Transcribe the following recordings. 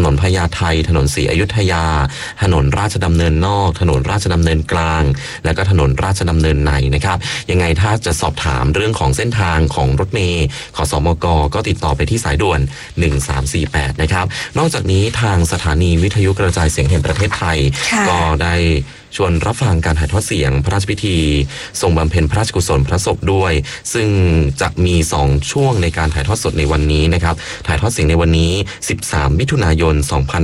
นพญาไทถนนศรีอยุธยาถนนราชดำเนินนอกถนนราชดำเนินกลางและก็ถนนราชดำเนินในนะครับยังไงถ้าจะสอบถามเรื่องของเส้นทางของรถเมล์ขสมกก็ติดต่อไปที่สายด่วน1348นะครับนอกจากนี้ทางสถานีวิทยุกระจายเสียงแห่งประเทศไทยก็ได้ชวนรับฟังการถ่ายทอดเสียงพระราชพิธีทรงบำเพ็ญพระราชกุศลพระศพด้วยซึ่งจะมี2ช่วงในการถ่ายทอดสดในวันนี้นะครับถ่ายทอดเสียงในวันนี้13มิถุนายน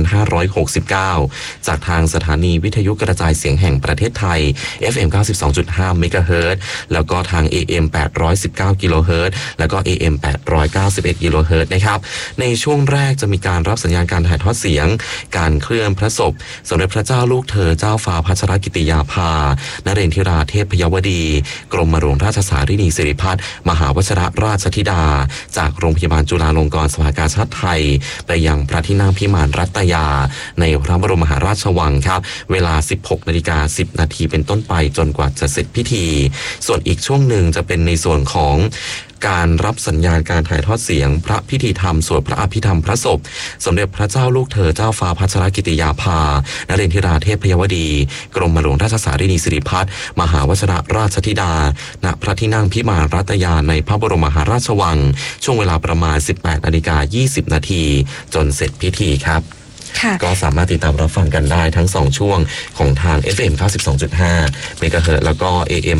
2569จากทางสถานีวิทยุกระจายเสียงแห่งประเทศไทย FM 92.5 เมกะเฮิรตซ์แล้วก็ทาง AM 819กิโลเฮิรตซ์แล้วก็ AM 891กิโลเฮิรตซ์นะครับในช่วงแรกจะมีการรับสัญญาณการถ่ายทอดเสียงการเคลื่อนพระศพสมเด็จพระเจ้าลูกเธอเจ้าฟ้าพัชรกิติยาภานเรนทิราเทพพยวดีกรมหลวงราชสารีนีสิริพัฒน์มหาวชิรราชธิดาจากโรงพยาบาลจุฬาลงกรณ์สภากาชาดไทยไปยังพระที่นั่งพิมานรัตยาในพระบรมมหาราชวังครับเวลา 16:10 นาทีเป็นต้นไปจนกว่าจะเสร็จพิธีส่วนอีกช่วงหนึ่งจะเป็นในส่วนของการรับสัญญาณการถ่ายทอดเสียงพระพิธีธรรมสวดพระอภิธรรมพระศพสมเด็จพระเจ้าลูกเธอเจ้าฟ้าพัชรกิติยาภานเรนทิราเทพพยวดีกรมหลวงราชสารีนีสิริพัฒน์มหาวชิรราชธิดาณพระที่นั่งพิมานรัตยาในพระบรมมหาราชวังช่วงเวลาประมาณ 18:20 นาทีจนเสร็จพิธีครับก็สามารถติดตามรับฟังกันได้ทั้ง2ช่วงของทาง FM 92.5 เมกะเฮิรตซ์แล้วก็ AM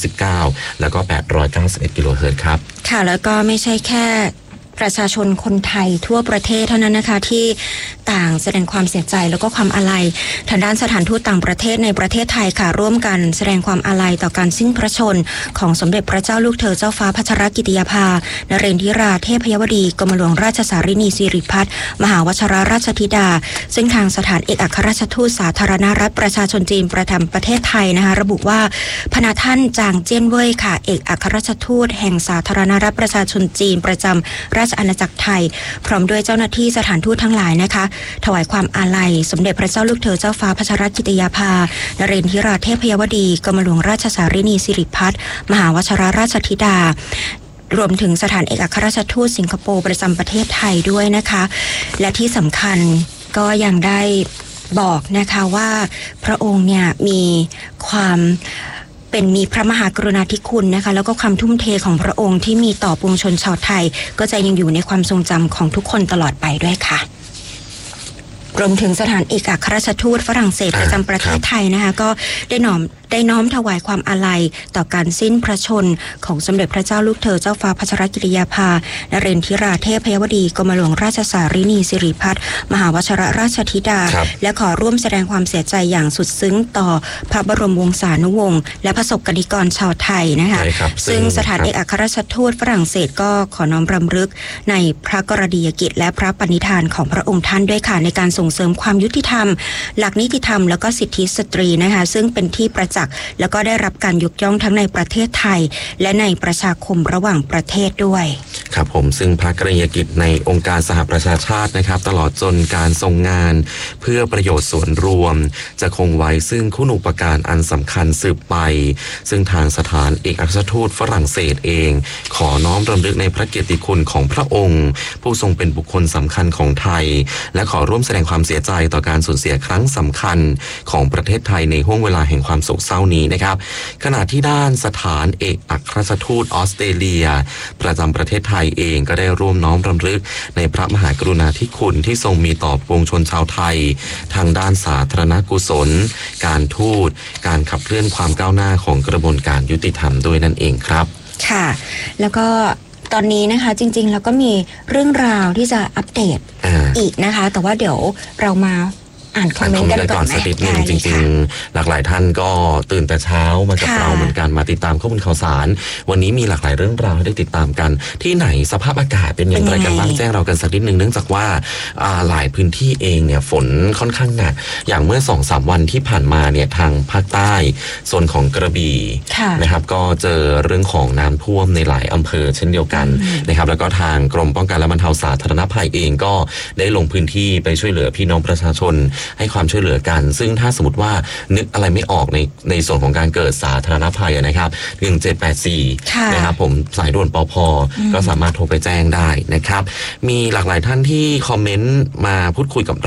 819แล้วก็891กิโลเฮิรตซ์ครับค่ะแล้วก็ไม่ใช่แค่ประชาชนคนไทยทั่วประเทศเท่านั้นนะคะที่ต่างแสดงความเสียใจแล้วก็ความอาลัยทางด้านสถานทูตต่างประเทศในประเทศไทยค่ะร่วมกันแสดงความอาลัยต่อการสิ้นพระชนของสมเด็จพระเจ้าลูกเธอเจ้าฟ้าพัชรกิติยาภานเรนทิราเทพพยวดีกรมหลวงราชสารีนีสิริพัฒน์มหาวชิรราชธิดาซึ่งทางสถานเอกอัครราชทูตสาธารณรัฐประชาชนจีนประจำประเทศไทยนะคะระบุว่าพระท่านจางเจี้ยนเว่ยค่ะเอกอัครราชทูตแห่งสาธารณรัฐประชาชนจีนประจำราชอาณาจักรไทยพร้อมด้วยเจ้าหน้าที่สถานทูตทั้งหลายนะคะถวายความอาลัยสมเด็จพระเจ้าลูกเธอเจ้าฟ้าพัชรกิติยาภานเรนทิราเทพพยวดีกรมหลวงราชสารีนีสิริพัฒน์มหาวชิรราชธิดารวมถึงสถานเอกอัครราชทูตสิงคโปร์ประจำประเทศไทยด้วยนะคะและที่สำคัญก็ยังได้บอกนะคะว่าพระองค์เนี่ยมีพระมหากรุณาธิคุณนะคะแล้วก็ความทุ่มเทของพระองค์ที่มีต่อปวงชนชาวไทยก็จะยังอยู่ในความทรงจำของทุกคนตลอดไปด้วยค่ะรวมถึงสถานเอกอัครราชทูตฝรั่งเศสประจำประเทศไทยนะคะก็ได้น้อมถวายความอาลัยต่อการสิ้นพระชนของสมเด็จพระเจ้าลูกเธอเจ้าฟ้าพัชรกิติยาภานเรนทิราเทพพยวดีกรมหลวงราชสารีนีสิริพัฒน์มหาวชิรราชธิดาและขอร่วมแสดงความเสียใจอย่างสุดซึ้งต่อพระบรมวงศานุวงศ์และประสบกนิกรชาวไทยนะคะซึ่งสถานเอกอัครราชทูตฝรั่งเศสก็ขอน้อมรำลึกในพระกรณียกิจและพระปณิธานของพระองค์ท่านด้วยค่ะในการส่งเสริมความยุติธรรมหลักนิติธรรมแล้วก็สิทธิสตรีนะคะซึ่งเป็นที่ประจักษ์แล้วก็ได้รับการยกย่องทั้งในประเทศไทยและในประชาคมระหว่างประเทศด้วยครับผมซึ่งพระกรณียกิจในองค์การสหประชาชาตินะครับตลอดจนการทรงงานเพื่อประโยชน์ส่วนรวมจะคงไว้ซึ่งคุณูปการอันสำคัญสืบไปซึ่งทางสถานเอกอัครราชทูตฝรั่งเศสเองขอน้อมรำลึกในพระเกียรติคุณของพระองค์ผู้ทรงเป็นบุคคลสำคัญของไทยและขอร่วมแสดงความเสียใจต่อการสูญเสียครั้งสำคัญของประเทศไทยในห้วงเวลาแห่งความโศกเศร้านี้นะครับขณะที่ด้านสถานเอกอัครราชทูตออสเตรเลียประจำประเทศไทยเองก็ได้ร่วมน้อมรำลึกในพระมหากรุณาธิคุณที่ทรงมีต่อปวงชนชาวไทยทางด้านสาธารณกุศลการทูตการขับเคลื่อนความก้าวหน้าของกระบวนการยุติธรรมด้วยนั่นเองครับค่ะแล้วก็ตอนนี้นะคะจริงๆแล้วก็มีเรื่องราวที่จะอัปเดตอีกนะคะแต่ว่าเดี๋ยวเรามาอ่านคอมเมนต์กันก่อนสักนิดนึงจริงๆหลากหลายท่านก็ตื่นแต่เช้ามากับเราเหมือนกันมาติดตามข้อมูลข่าวสารวันนี้มีหลากหลายเรื่องราวให้ได้ติดตามกันที่ไหนสภาพอากาศเป็นอย่างไรกันบ้างแจ้งเรากันสักนิดนึงเนื่องจากว่าหลายพื้นที่เองเนี่ยฝนค่อนข้างหนักอย่างเมื่อ 2-3 วันที่ผ่านมาเนี่ยทางภาคใต้โซนของกระบี่นะครับก็เจอเรื่องของน้ำท่วมในหลายอำเภอเช่นเดียวกันนะครับแล้วก็ทางกรมป้องกันและบรรเทาสาธารณภัยเองก็ได้ลงพื้นที่ไปช่วยเหลือพี่น้องประชาชนให้ความช่วยเหลือกันซึ่งถ้าสมมติว่านึกอะไรไม่ออกในส่วนของการเกิดสาธารณภัยนะครับ1784นะครับผมสายด่วนปภ.ก็สามารถโทรไปแจ้งได้นะครับมีหลากหลายท่านที่คอมเมนต์มาพูดคุยกับ